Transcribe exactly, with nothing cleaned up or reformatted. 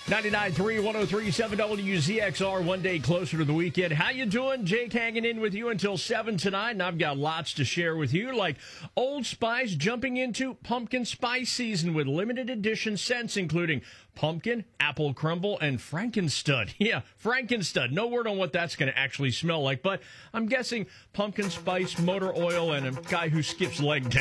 ninety-nine point three, one oh three point seven W Z X R, one day closer to the weekend. How you doing? Jake hanging in with you until seven tonight, and I've got lots to share with you, like Old Spice jumping into pumpkin spice season with limited edition scents, including pumpkin, apple crumble, and Frankenstud. Yeah, Frankenstud. No word on what that's going to actually smell like, but I'm guessing pumpkin spice, motor oil, and a guy who skips leg day.